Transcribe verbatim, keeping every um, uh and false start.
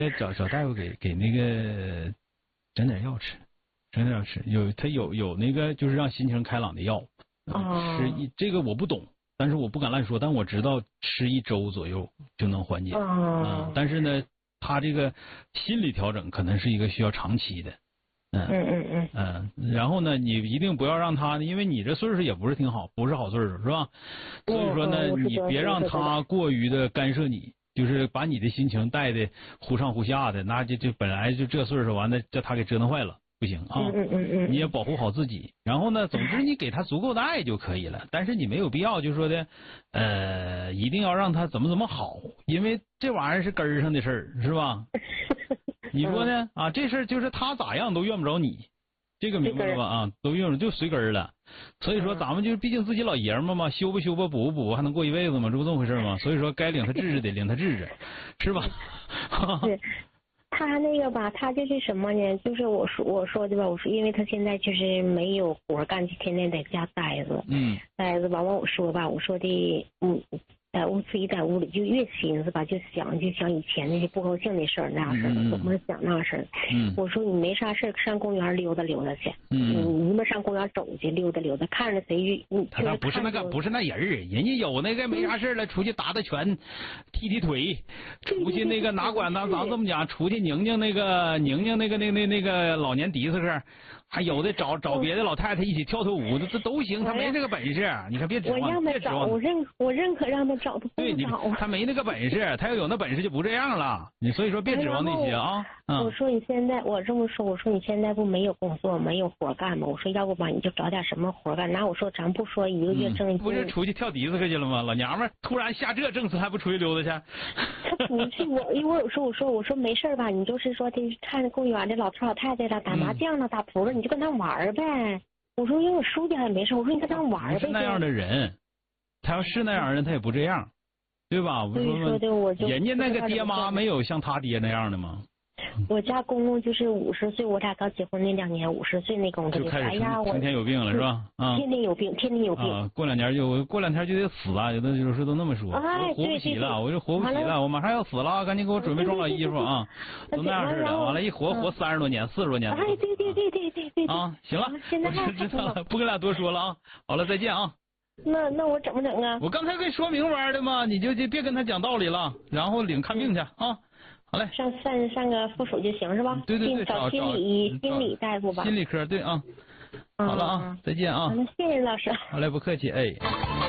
找找大夫给给那个整点药吃，整点药吃。有他有有那个就是让心情开朗的药， 哦、 吃一这个我不懂，但是我不敢乱说，但我知道吃一周左右就能缓解。 哦、 嗯，但是呢，他这个心理调整可能是一个需要长期的。嗯嗯嗯嗯嗯，然后呢，你一定不要让他，因为你这岁数也不是挺好，不是好岁数，是吧？所以说呢， 嗯、 你别让他过于的干涉你，就是把你的心情带的忽上忽下的，那就就本来就这岁数，完了叫他给折腾坏了，不行啊！ 嗯嗯嗯嗯， 你也保护好自己。然后呢，总之你给他足够的爱就可以了，但是你没有必要就说的，呃，一定要让他怎么怎么好，因为这玩意儿是根儿上的事儿，是吧？你说呢？啊，这事儿就是他咋样都怨不着你，这个明白了吧？啊，都怨就随根儿了。所以说咱们就是毕竟自己老爷们嘛，修吧修吧补吧补，还能过一辈子吗？这不这么回事吗？所以说该领他治治得领他治治，是吧？ 是。他那个吧，他就是什么呢？就是我说我说的吧，我说因为他现在就是没有活干，就天天在家待着。 嗯。 待着吧，完我说吧，我说的嗯。在屋自己在屋里就越寻思吧，就想就想以前那些不高兴的事儿那样事儿，怎么想那样事儿。 嗯， 我说你没啥事儿，上公园溜达溜达去。 嗯， 你们上公园走去溜达溜达，看着谁就他那不是那个不是那人儿，人家有那个没啥事了，出去打打拳，踢踢腿，出去那个哪管咱咱这么讲，出去拧拧那个拧拧那个那那那个老年迪斯科。还有的找找别的老太太一起跳跳舞，这都行。他没这个本事，你可别指望。 我让他找，我认我认可让他找，他不找。 他没那个本事，他要有那本事就不这样了。你所以说别指望那些啊。 我说你现在我这么说，我说你现在不没有工作没有活干吗？我说要不吧你就找点什么活干。那我说咱不说一个月挣一、嗯， 不是出去跳迪斯科去了吗？老娘们突然下这政策还不出去溜达去？ 他不是我，因为我说我说我说没事吧，你就是说的看公园的老头老太太了，打麻将了，打扑克，你就跟他玩呗。我说因为我输的还没事，我说你跟他玩呗。 是那样的人，他要是那样的人，他也不这样，对吧？我说的我就人家那个爹妈没有像他爹那样的吗？ 我家公公就是五十岁，我俩刚结婚那两年，五十岁那公公就开始哎呀，我天天有病了是吧？啊， 天天有病，天天有病。 啊，过两年就过两天就得死啊！有的有时都那么说， 哎、 我活不起了，我就活不起了，我马上要死了，赶紧给我准备装好衣服啊！都那样似的，完了，一活活三十多年、四十多年。 哎，对对对对对对。 啊，行了， 现在我知道了，不跟俩多说了啊！好了，再见啊！ 那那我怎么整啊？ 我刚才跟你说明白的嘛，你就就别跟他讲道理了，然后领看病去啊！好嘞， 上上上个附属就行是吧？ 对对对， 找心理心理大夫吧。 心理科对啊。好了啊，再见啊。 好了，谢谢老师。 好嘞，不客气，哎。